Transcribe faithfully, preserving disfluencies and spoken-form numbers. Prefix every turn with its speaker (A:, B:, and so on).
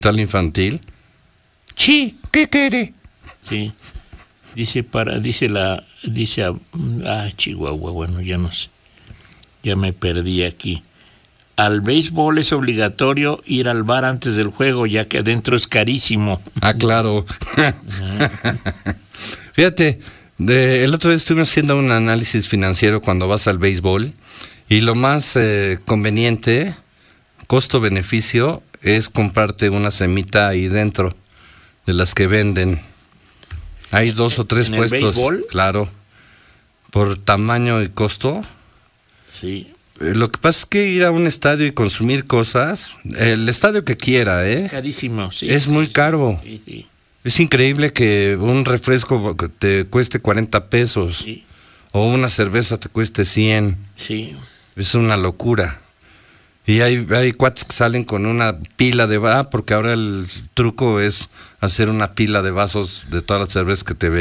A: tal infantil. Sí, ¿qué quiere?
B: Sí. Dice para, dice la, dice, a, ah, Chihuahua, bueno, ya no sé. Ya me perdí aquí. Al béisbol es obligatorio ir al bar antes del juego, ya que adentro es carísimo.
A: Ah, claro. Fíjate, de, el otro día estuvimos haciendo un análisis financiero cuando vas al béisbol y lo más eh, conveniente, costo-beneficio, es comprarte una semita ahí dentro de las que venden. Hay dos o tres
B: ¿En
A: puestos.
B: el béisbol?
A: Claro. Por tamaño y costo.
B: Sí.
A: Lo que pasa es que ir a un estadio y consumir cosas, el estadio que quiera, ¿eh?
B: Carísimo, sí.
A: Es muy
B: sí,
A: caro.
B: Sí, sí.
A: Es increíble que un refresco te cueste cuarenta pesos
B: Sí.
A: o una cerveza te cueste cien.
B: Sí.
A: Es una locura. Y hay, hay cuates que salen con una pila de vasos, porque ahora el truco es hacer una pila de vasos de todas las cervezas que te